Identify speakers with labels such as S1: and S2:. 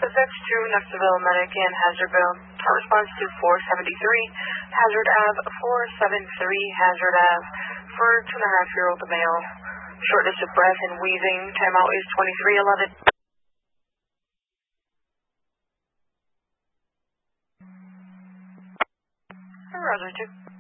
S1: to Knoxville Medic in Hazardville. Our response to 473 Hazard Ave, 473 Hazard Ave for 2.5-year-old male. Shortness of breath and wheezing. Timeout is 23:11. Roger 2.